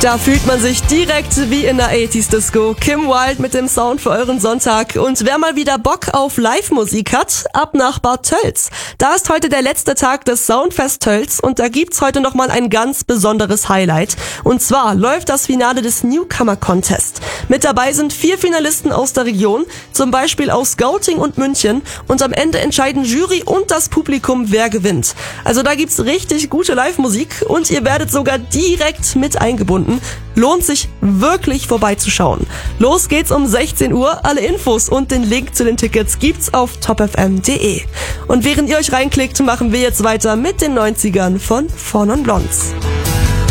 Da fühlt man sich direkt wie in der 80s Disco. Kim Wilde mit dem Sound für euren Sonntag. Und wer mal wieder Bock auf Live-Musik hat, ab nach Bad Tölz. Da ist heute der letzte Tag des Soundfest Tölz und da gibt's heute nochmal ein ganz besonderes Highlight. Und zwar läuft das Finale des Newcomer Contest. Mit dabei sind 4 Finalisten aus der Region, zum Beispiel aus Gauting und München. Und am Ende entscheiden Jury und das Publikum, wer gewinnt. Also da gibt's richtig gute Live-Musik und ihr werdet sogar direkt mit eingebunden. Lohnt sich wirklich vorbeizuschauen. Los geht's um 16 Uhr. Alle Infos und den Link zu den Tickets gibt's auf topfm.de. Und während ihr euch reinklickt, machen wir jetzt weiter mit den 90ern von Four Non Blondes.